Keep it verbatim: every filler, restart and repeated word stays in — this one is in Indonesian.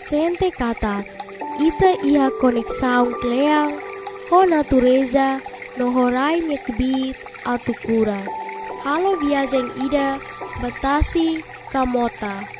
sente kata, ita iha konek saung kleang, ho natureza, no horai mekbit atu kura. Halo viajeng ida, batasi kamota.